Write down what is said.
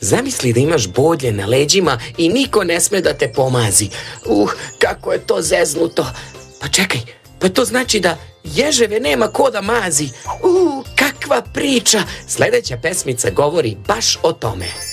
Zamisli da imaš bodlje na leđima i niko ne sme da te pomazi. Kako je to zeznuto. Pa čekaj, pa to znači da ježeve nema ko da mazi. Kakva priča. Sljedeća pesmica govori baš o tome.